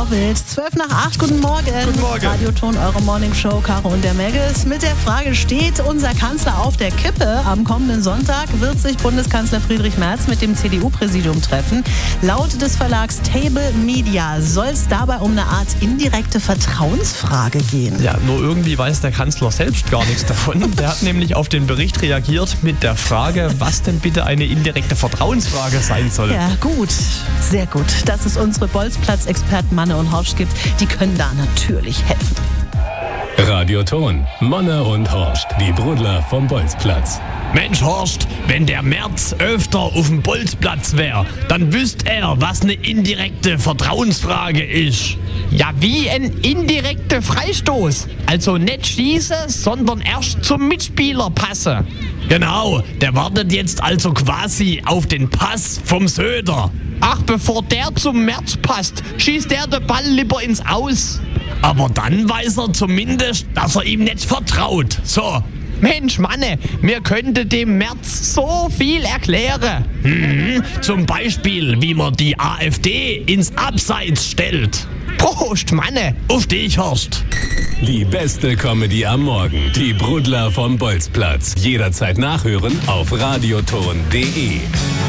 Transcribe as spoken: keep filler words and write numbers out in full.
auf Wild. zwölf nach acht, guten Morgen. Guten Morgen. Radioton, eure Morningshow, Caro und der Megges. Mit der Frage, steht unser Kanzler auf der Kippe? Am kommenden Sonntag wird sich Bundeskanzler Friedrich Merz mit dem C D U-Präsidium treffen. Laut des Verlags Table Media soll es dabei um eine Art indirekte Vertrauensfrage gehen. Ja, nur irgendwie weiß der Kanzler selbst gar nichts davon. Der hat nämlich auf den Bericht reagiert mit der Frage, was denn bitte eine indirekte Vertrauensfrage sein soll. Ja, gut. Sehr gut. Dass es unsere Bolzplatz-Experten Manne und Horst gibt, die können da natürlich helfen. Radioton, Manne und Horst, die Brudler vom Bolzplatz. Mensch Horst, wenn der Merz öfter auf dem Bolzplatz wäre, dann wüsste er, was eine indirekte Vertrauensfrage ist. Ja, wie ein indirekter Freistoß. Also nicht schießen, sondern erst zum Mitspieler passen. Genau, der wartet jetzt also quasi auf den Pass vom Söder. Ach, bevor der zum Merz passt, schießt der den Ball lieber ins Aus. Aber dann weiß er zumindest, dass er ihm nicht vertraut. So. Mensch, Manne, mir könnte dem Merz so viel erklären. Hm, zum Beispiel, wie man die AfD ins Abseits stellt. Prost, Manne, auf dich, Horst. Die beste Comedy am Morgen. Die Brudler vom Bolzplatz. Jederzeit nachhören auf radioton punkt de.